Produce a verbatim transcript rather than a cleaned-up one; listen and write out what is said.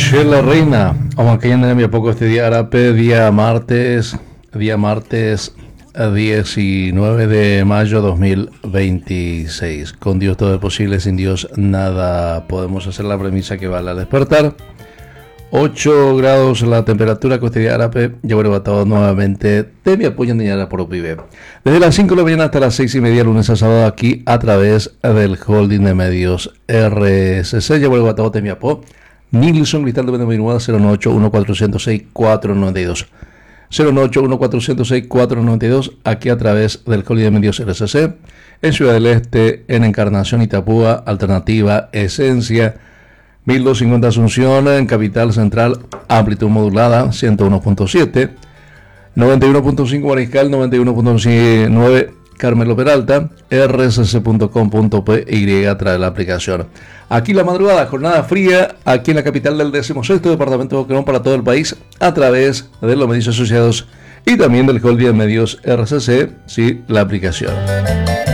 noche, la reina. Vamos a caer en poco este día árabe, día martes, día martes diecinueve de mayo dos mil veintiséis. Con Dios todo es posible, sin Dios nada podemos hacer. La premisa que vale al despertar. ocho grados la temperatura, Costa árabe, ya vuelvo a todo nuevamente de mi apoyo en Diñara por Vive. Desde las cinco de la mañana hasta las seis y media, lunes a sábado, aquí a través del holding de medios R S C. Ya vuelvo a todo de mi apoyo. Nilson Cristal de Benvenuada cero nueve ocho uno cuatro cero seis cuatro nueve dos. cero nueve ocho uno cuatro cero seis cuatro nueve dos, aquí a través del holding de medios R S C. En Ciudad del Este, en Encarnación, Itapúa, Alternativa, Esencia. mil doscientos cincuenta Asunción, en Capital Central, amplitud modulada, ciento uno punto siete, noventa y uno punto cinco Mariscal, noventa y uno punto nueve Carmelo Peralta, r s c punto com punto p y trae la aplicación. Aquí la madrugada, jornada fría, aquí en la capital del decimosexto departamento de Boquerón para todo el país, a través de los medios asociados y también del holding de medios R C C, sí, la aplicación.